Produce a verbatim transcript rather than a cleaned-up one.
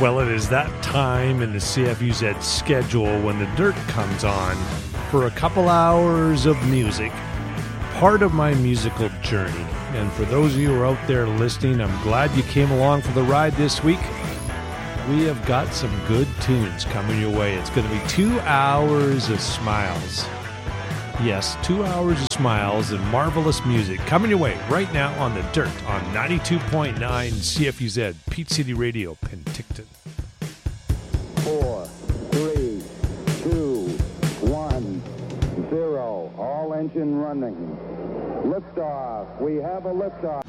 Well, it is that time in the C F U Z schedule when the dirt comes on for a couple hours of music, part of my musical journey. And for those of you who are out there listening, I'm glad you came along for the ride this week. We have got some good tunes coming your way. It's going to be two hours of smiles. Yes, two hours of smiles and marvelous music coming your way right now on the dirt on ninety-two point nine C F U Z, Peach City Radio, Penticton. Four, three, two, one, zero. All engine running. Liftoff. We have a liftoff.